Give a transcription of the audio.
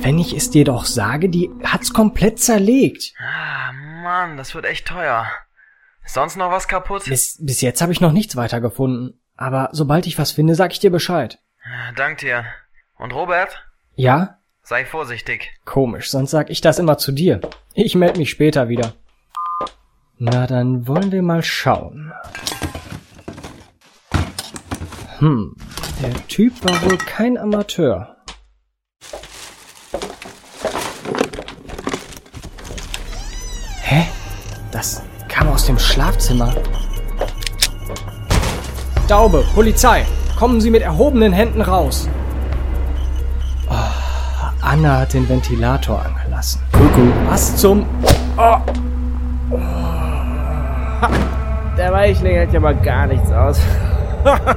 Wenn ich es dir doch sage, die hat's komplett zerlegt. Ah, Mann, das wird echt teuer. Ist sonst noch was kaputt? Bis jetzt habe ich noch nichts weiter gefunden. Aber sobald ich was finde, sag ich dir Bescheid. Dank dir. Und Robert? Ja? Sei vorsichtig. Komisch, sonst sag ich das immer zu dir. Ich melde mich später wieder. Na, dann wollen wir mal schauen. Der Typ war wohl kein Amateur. Hä? Das kam aus dem Schlafzimmer. Daube, Polizei! Kommen Sie mit erhobenen Händen raus! Oh, Anna hat den Ventilator angelassen. Kuckuck. Was zum... Oh. Der Weichling hält ja mal gar nichts aus.